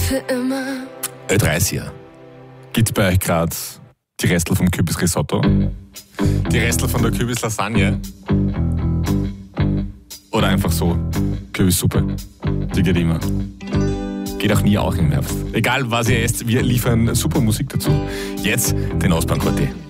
für immer. Ö30er. Gibt's bei euch gerade die Restel vom Kürbisrisotto? Die Restel von der Kürbislasagne? Oder einfach so Kürbissuppe? Die geht immer. Geht auch nie auch im Herbst. Egal was ihr esst, wir liefern super Musik dazu. Jetzt den Ausbahn-Quartett.